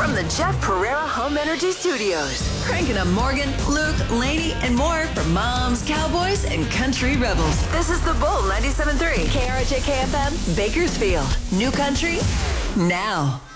from the Jeff Pereira Home Energy Studios. Cranking up Morgan, Luke, Lainey, and more for moms, cowboys, and country rebels. This is The Bull 97.3, KRJ KFM, Bakersfield. New country, now.